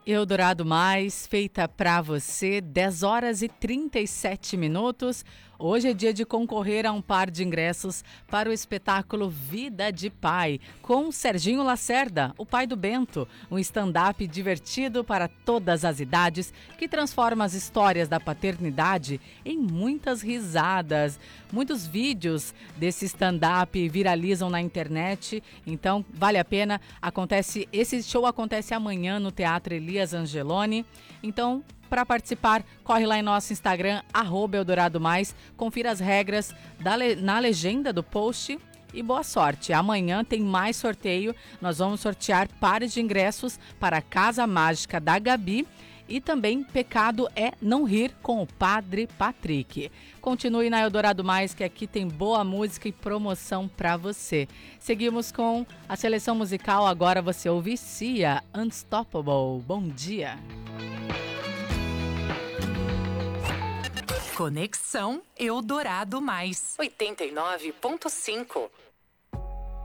Eldorado Mais, feita pra você, 10 horas e 37 minutos. Hoje é dia de concorrer a um par de ingressos para o espetáculo Vida de Pai, com Serginho Lacerda, o pai do Bento, um stand-up divertido para todas as idades, que transforma as histórias da paternidade em muitas risadas. Muitos vídeos desse stand-up viralizam na internet, então vale a pena. Esse show acontece amanhã no Teatro Elias Angeloni. Então, para participar, corre lá em nosso Instagram, @EldoradoMais, confira as regras na legenda do post e boa sorte. Amanhã tem mais sorteio, nós vamos sortear pares de ingressos para a Casa Mágica da Gabi e também Pecado é Não Rir com o Padre Patrick. Continue na Eldorado Mais, que aqui tem boa música e promoção para você. Seguimos com a seleção musical, agora você ouve Cia, Unstoppable. Bom dia! Conexão Eldorado Mais 89.5.